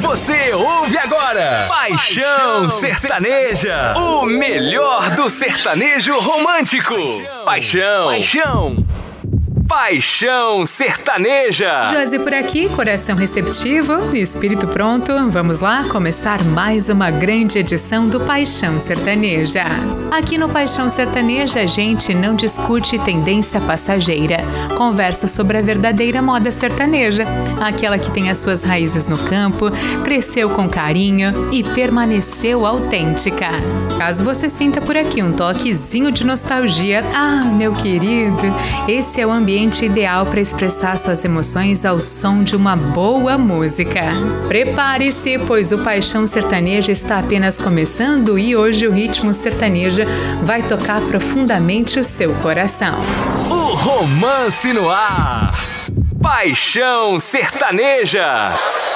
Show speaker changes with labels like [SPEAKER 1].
[SPEAKER 1] Você ouve agora Paixão Sertaneja, o melhor do sertanejo romântico. Paixão Sertaneja.
[SPEAKER 2] Josi por aqui, coração receptivo, espírito pronto. Vamos lá começar mais uma grande edição do Paixão Sertaneja. Aqui no Paixão Sertaneja a gente não discute tendência passageira, conversa sobre a verdadeira moda sertaneja, aquela que tem as suas raízes no campo, cresceu com carinho e permaneceu autêntica. Caso você sinta por aqui um toquezinho de nostalgia, meu querido, esse é o ambiente ideal para expressar suas emoções ao som de uma boa música. Prepare-se, pois o Paixão Sertaneja está apenas começando e hoje o ritmo sertanejo vai tocar profundamente o seu coração.
[SPEAKER 1] O romance no ar. Paixão Sertaneja.